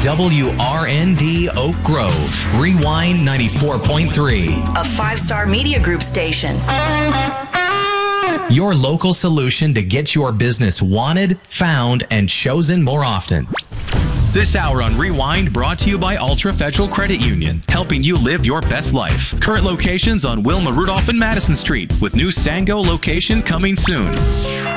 WRND Oak Grove, Rewind 94.3. A 5-star media group station. Your local solution to get your business wanted, found, and chosen more often. This hour on Rewind brought to you by Ultra Federal Credit Union, helping you live your best life. Current locations on Wilma Rudolph and Madison Street, with new Sango location coming soon.